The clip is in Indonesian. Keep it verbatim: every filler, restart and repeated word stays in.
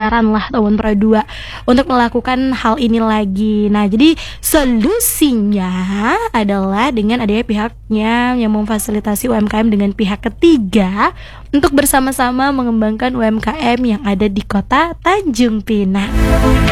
penasaran lah Tawon Pro dua untuk melakukan hal ini lagi. Nah, jadi solusinya adalah dengan adanya pihaknya yang memfasilitasi U M K M dengan pihak ketiga untuk bersama-sama mengembangkan U M K M yang ada di kota Tanjung Pinang.